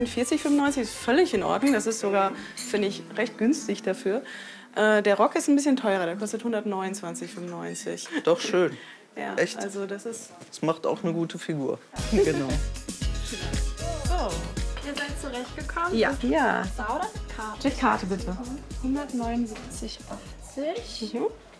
40,95 ist völlig in Ordnung. Das ist sogar, finde ich, recht günstig dafür. Der Rock ist ein bisschen teurer, der kostet 129,95. Doch schön. Ja, echt? Also das ist. Das macht auch eine gute Figur. Genau. So, ihr seid zurechtgekommen? Ja. Ja. Bar oder mit Karte? Mit Karte bitte. 179,80.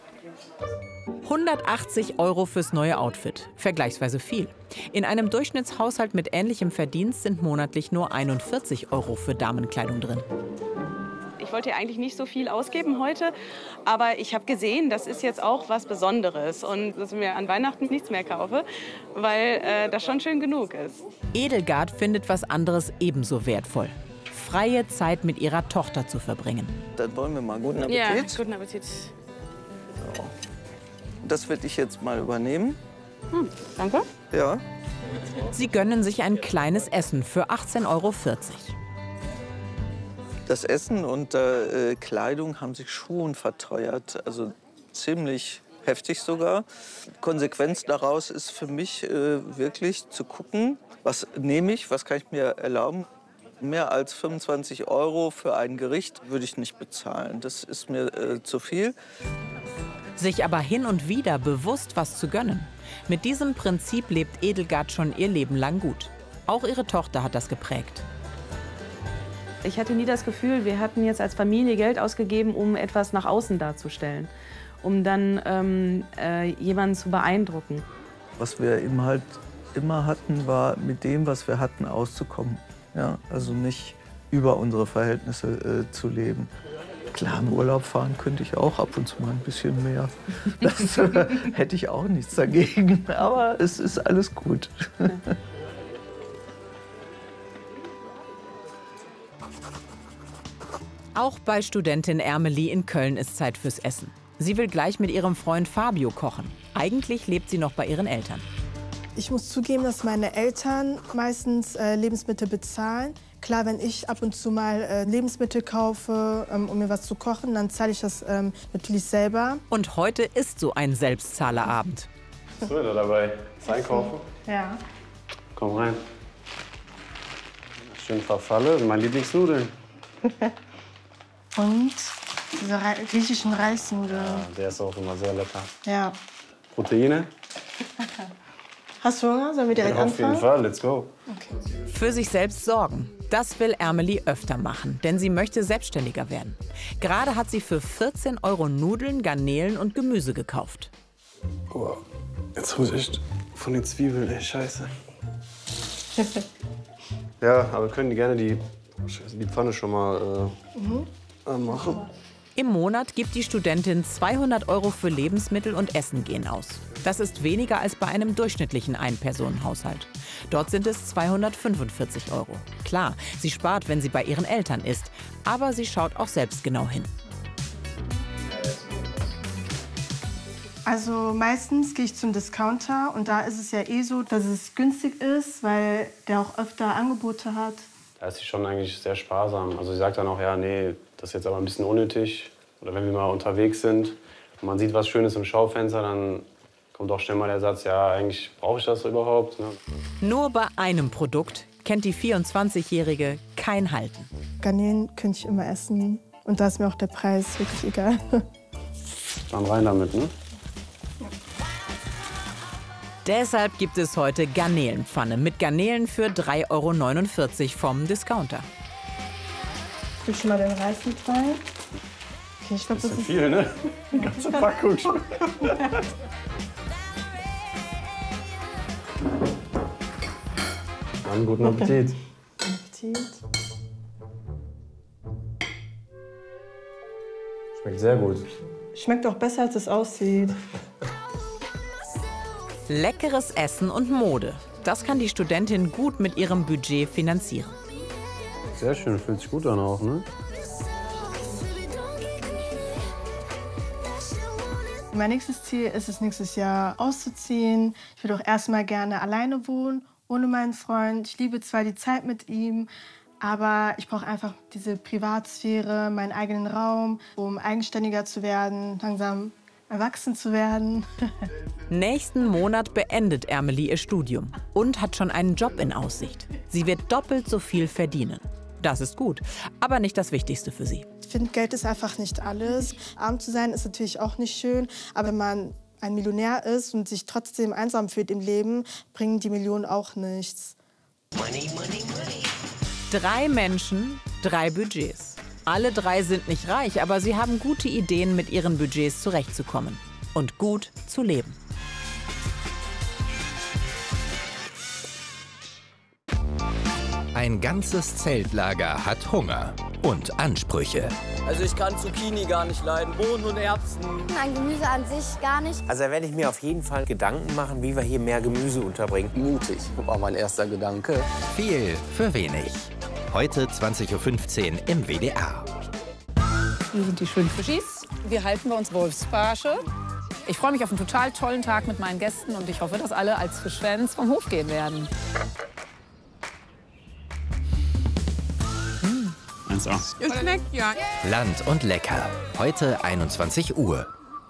180 € fürs neue Outfit. Vergleichsweise viel. In einem Durchschnittshaushalt mit ähnlichem Verdienst sind monatlich nur 41 € für Damenkleidung drin. Ich wollte ja eigentlich nicht so viel ausgeben heute, aber ich habe gesehen, das ist jetzt auch was Besonderes und dass ich mir an Weihnachten nichts mehr kaufe, weil das schon schön genug ist. Edelgard findet was anderes ebenso wertvoll. Freie Zeit mit ihrer Tochter zu verbringen. Dann wollen wir mal guten Appetit. Ja, guten Appetit. So. Das werde ich jetzt mal übernehmen. Danke. Ja. Sie gönnen sich ein kleines Essen für 18,40 €. Das Essen und Kleidung haben sich schon verteuert, also ziemlich heftig sogar. Konsequenz daraus ist für mich wirklich zu gucken, was nehme ich, was kann ich mir erlauben. Mehr als 25 € für ein Gericht würde ich nicht bezahlen. Das ist mir zu viel. Sich aber hin und wieder bewusst was zu gönnen. Mit diesem Prinzip lebt Edelgard schon ihr Leben lang gut. Auch ihre Tochter hat das geprägt. Ich hatte nie das Gefühl, wir hatten jetzt als Familie Geld ausgegeben, um etwas nach außen darzustellen, um dann jemanden zu beeindrucken. Was wir eben halt immer hatten, war mit dem, was wir hatten, auszukommen. Ja, also nicht über unsere Verhältnisse zu leben. Klar, im Urlaub fahren könnte ich auch ab und zu mal ein bisschen mehr. Das hätte ich auch nichts dagegen. Aber es ist alles gut. Auch bei Studentin Ermeli in Köln ist Zeit fürs Essen. Sie will gleich mit ihrem Freund Fabio kochen. Eigentlich lebt sie noch bei ihren Eltern. Ich muss zugeben, dass meine Eltern meistens Lebensmittel bezahlen. Klar, wenn ich ab und zu mal Lebensmittel kaufe, um mir was zu kochen, dann zahle ich das natürlich selber. Und heute ist so ein Selbstzahlerabend. Bist du da dabei? Das Einkaufen? Ja. Komm rein. Schön Verfalle, meine Lieblingsnudeln. Und diese griechischen Reisnudeln. Ja, der ist auch immer sehr lecker. Ja. Proteine? Hast du Hunger? Sollen wir direkt Ja, auf anfangen? jeden Fall, let's go. Okay. Für sich selbst sorgen. Das will Ermeli öfter machen, denn sie möchte selbstständiger werden. Gerade hat sie für 14 € Nudeln, Garnelen und Gemüse gekauft. Oh, jetzt muss ich echt von den Zwiebeln, ey, scheiße. Ja, aber wir können gerne die Pfanne schon mal anmachen. Im Monat gibt die Studentin 200 € für Lebensmittel und Essen gehen aus. Das ist weniger als bei einem durchschnittlichen Ein-Personen-Haushalt. Dort sind es 245 €. Klar, sie spart, wenn sie bei ihren Eltern ist, aber sie schaut auch selbst genau hin. Also meistens gehe ich zum Discounter und da ist es ja eh so, dass es günstig ist, weil der auch öfter Angebote hat. Da ist sie schon eigentlich sehr sparsam. Also sie sagt dann auch, ja, nee, das ist jetzt aber ein bisschen unnötig. Oder wenn wir mal unterwegs sind und man sieht was Schönes im Schaufenster, dann kommt auch schnell mal der Satz, ja, eigentlich brauche ich das überhaupt. Ne? Nur bei einem Produkt kennt die 24-Jährige kein Halten. Garnelen könnte ich immer essen und da ist mir auch der Preis wirklich egal. Dann rein damit, ne? Deshalb gibt es heute Garnelenpfanne mit Garnelen für 3,49 € vom Discounter. Ich will schon mal den Reis mit rein. Okay, ich glaube, das ist Viel, ne? Die ganze Packung. Dann guten Appetit. Appetit. Schmeckt sehr gut. Schmeckt auch besser, als es aussieht. Leckeres Essen und Mode. Das kann die Studentin gut mit ihrem Budget finanzieren. Sehr schön, fühlt sich gut an auch, ne? Mein nächstes Ziel ist es, nächstes Jahr auszuziehen. Ich würde auch erstmal gerne alleine wohnen, ohne meinen Freund. Ich liebe zwar die Zeit mit ihm, aber ich brauche einfach diese Privatsphäre, meinen eigenen Raum, um eigenständiger zu werden, langsam erwachsen zu werden. Nächsten Monat beendet Amelie ihr Studium und hat schon einen Job in Aussicht. Sie wird doppelt so viel verdienen. Das ist gut, aber nicht das Wichtigste für sie. Ich finde, Geld ist einfach nicht alles. Arm zu sein ist natürlich auch nicht schön, aber wenn man ein Millionär ist und sich trotzdem einsam fühlt im Leben, bringen die Millionen auch nichts. Money, money, money. 3 Menschen, 3 Budgets. Alle 3 sind nicht reich, aber sie haben gute Ideen, mit ihren Budgets zurechtzukommen und gut zu leben. Ein ganzes Zeltlager hat Hunger und Ansprüche. Also ich kann Zucchini gar nicht leiden, Bohnen und Erbsen. Ein Gemüse an sich gar nicht. Also da werde ich mir auf jeden Fall Gedanken machen, wie wir hier mehr Gemüse unterbringen. Mutig war mein erster Gedanke. Viel für wenig. Heute 20:15 Uhr im WDR. Hier sind die schönen Fischis. Wir halten bei uns Wolfsbarsche. Ich freue mich auf einen total tollen Tag mit meinen Gästen und ich hoffe, dass alle als Fischfans vom Hof gehen werden. 1A. Es schmeckt, ja. Land und lecker. Heute 21 Uhr.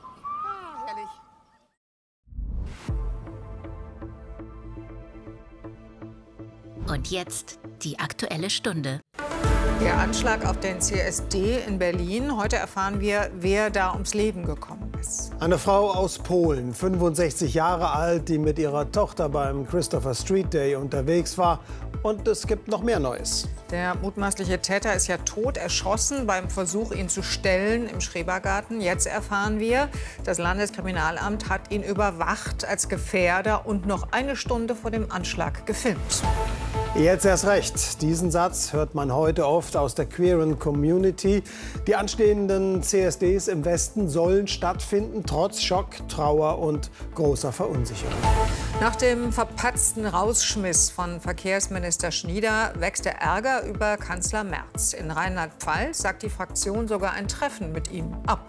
Und jetzt die Aktuelle Stunde. Der Anschlag auf den CSD in Berlin. Heute erfahren wir, wer da ums Leben gekommen ist. Eine Frau aus Polen, 65 Jahre alt, die mit ihrer Tochter beim Christopher Street Day unterwegs war. Und es gibt noch mehr Neues. Der mutmaßliche Täter ist ja tot erschossen beim Versuch, ihn zu stellen im Schrebergarten. Jetzt erfahren wir, das Landeskriminalamt hat ihn überwacht als Gefährder und noch eine Stunde vor dem Anschlag gefilmt. Jetzt erst recht. Diesen Satz hört man heute oft aus der queeren Community. Die anstehenden CSDs im Westen sollen stattfinden, trotz Schock, Trauer und großer Verunsicherung. Nach dem verpatzten Rausschmiss von Verkehrsminister Schnieder wächst der Ärger über Kanzler Merz. In Rheinland-Pfalz sagt die Fraktion sogar ein Treffen mit ihm ab.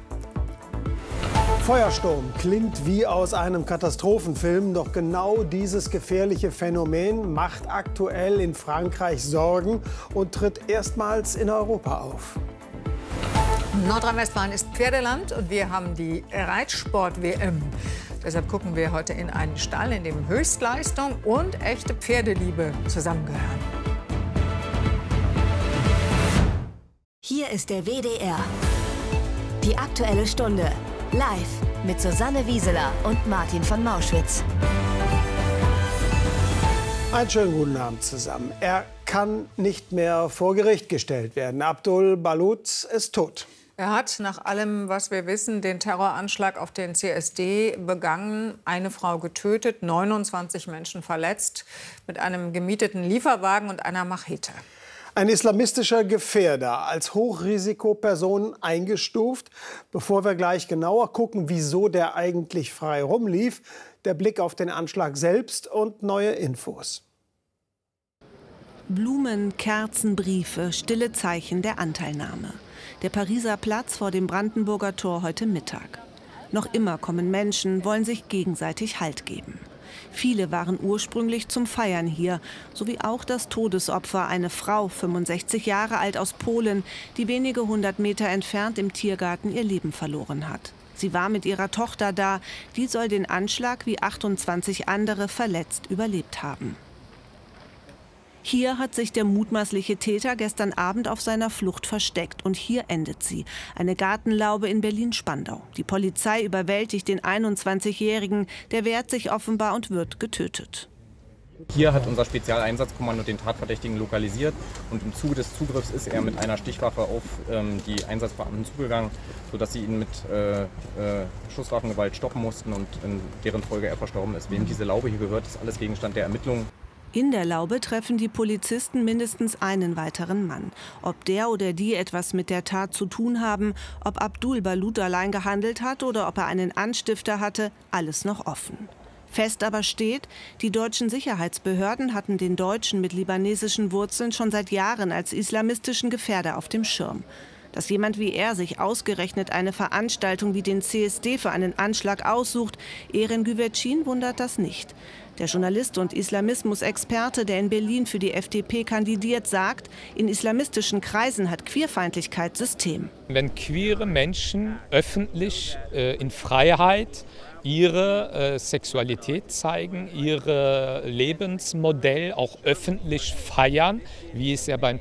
Feuersturm klingt wie aus einem Katastrophenfilm, doch genau dieses gefährliche Phänomen macht aktuell in Frankreich Sorgen und tritt erstmals in Europa auf. Nordrhein-Westfalen ist Pferdeland und wir haben die Reitsport-WM. Deshalb gucken wir heute in einen Stall, in dem Höchstleistung und echte Pferdeliebe zusammengehören. Hier ist der WDR. Die Aktuelle Stunde. Live mit Susanne Wieseler und Martin von Mauschwitz. Einen schönen guten Abend zusammen. Er kann nicht mehr vor Gericht gestellt werden. Abdul Balut ist tot. Er hat nach allem, was wir wissen, den Terroranschlag auf den CSD begangen, eine Frau getötet, 29 Menschen verletzt, mit einem gemieteten Lieferwagen und einer Machete. Ein islamistischer Gefährder, als Hochrisikoperson eingestuft. Bevor wir gleich genauer gucken, wieso der eigentlich frei rumlief, der Blick auf den Anschlag selbst und neue Infos. Blumen, Kerzen, Briefe, stille Zeichen der Anteilnahme. Der Pariser Platz vor dem Brandenburger Tor heute Mittag. Noch immer kommen Menschen, wollen sich gegenseitig Halt geben. Viele waren ursprünglich zum Feiern hier, sowie auch das Todesopfer, eine Frau, 65 Jahre alt aus Polen, die wenige 100 Meter entfernt im Tiergarten ihr Leben verloren hat. Sie war mit ihrer Tochter da, die soll den Anschlag wie 28 andere verletzt überlebt haben. Hier hat sich der mutmaßliche Täter gestern Abend auf seiner Flucht versteckt. Und hier endet sie. Eine Gartenlaube in Berlin-Spandau. Die Polizei überwältigt den 21-Jährigen. Der wehrt sich offenbar und wird getötet. Hier hat unser Spezialeinsatzkommando den Tatverdächtigen lokalisiert. Und im Zuge des Zugriffs ist er mit einer Stichwaffe auf die Einsatzbeamten zugegangen, sodass sie ihn mit Schusswaffengewalt stoppen mussten und in deren Folge er verstorben ist. Wem diese Laube hier gehört, ist alles Gegenstand der Ermittlungen. In der Laube treffen die Polizisten mindestens einen weiteren Mann. Ob der oder die etwas mit der Tat zu tun haben, ob Abdul Balut allein gehandelt hat oder ob er einen Anstifter hatte, alles noch offen. Fest aber steht, die deutschen Sicherheitsbehörden hatten den Deutschen mit libanesischen Wurzeln schon seit Jahren als islamistischen Gefährder auf dem Schirm. Dass jemand wie er sich ausgerechnet eine Veranstaltung wie den CSD für einen Anschlag aussucht, Eren Güvercin wundert das nicht. Der Journalist und Islamismusexperte, der in Berlin für die FDP kandidiert, sagt, in islamistischen Kreisen hat Queerfeindlichkeit System. Wenn queere Menschen öffentlich in Freiheit ihre Sexualität zeigen, ihr Lebensmodell auch öffentlich feiern, wie es ja beim